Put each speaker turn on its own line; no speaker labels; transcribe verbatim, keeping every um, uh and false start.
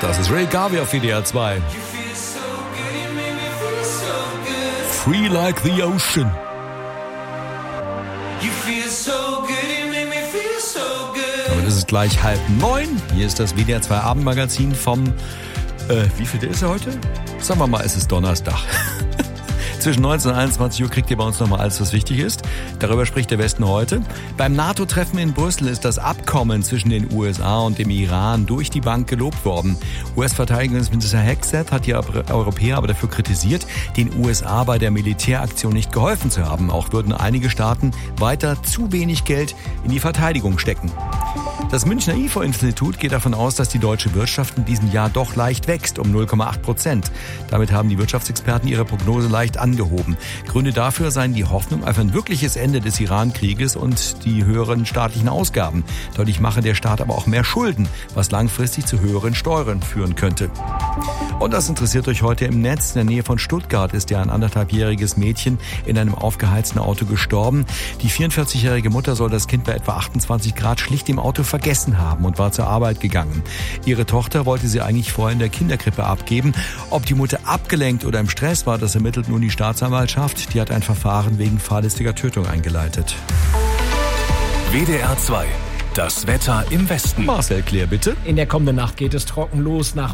Das ist Ray Garvey auf W D R zwei. Free like the ocean. Damit ist es gleich halb neun. Hier ist das W D R zwei Abendmagazin vom, äh, wie viel ist er heute? Sagen wir mal, es ist Donnerstag. Zwischen neunzehn und einundzwanzig Uhr kriegt ihr bei uns nochmal alles, was wichtig ist. Darüber spricht der Westen heute. Beim NATO-Treffen in Brüssel ist das Abkommen zwischen den U S A und dem Iran durch die Bank gelobt worden. U S-Verteidigungsminister Hegseth hat die Europäer aber dafür kritisiert, den U S A bei der Militäraktion nicht geholfen zu haben. Auch würden einige Staaten weiter zu wenig Geld in die Verteidigung stecken. Das Münchner I F O-Institut geht davon aus, dass die deutsche Wirtschaft in diesem Jahr doch leicht wächst, um null Komma acht Prozent. Damit haben die Wirtschaftsexperten ihre Prognose leicht angehoben. Gründe dafür seien die Hoffnung auf ein wirkliches Ende des Iran-Krieges und die höheren staatlichen Ausgaben. Dadurch mache der Staat aber auch mehr Schulden, was langfristig zu höheren Steuern führen könnte. Und das interessiert euch heute im Netz. In der Nähe von Stuttgart ist ja ein anderthalbjähriges Mädchen in einem aufgeheizten Auto gestorben. Die vierundvierzigjährige Mutter soll das Kind bei etwa achtundzwanzig Grad schlicht im Auto vergessen haben und war zur Arbeit gegangen. Ihre Tochter wollte sie eigentlich vorher in der Kinderkrippe abgeben. Ob die Mutter abgelenkt oder im Stress war, das ermittelt nun die Staatsanwaltschaft. Die hat ein Verfahren wegen fahrlässiger Tötung eingeleitet.
W D R zwei. Das Wetter im Westen.
Marcel, klär bitte.
In der kommenden Nacht geht es trocken los. Nach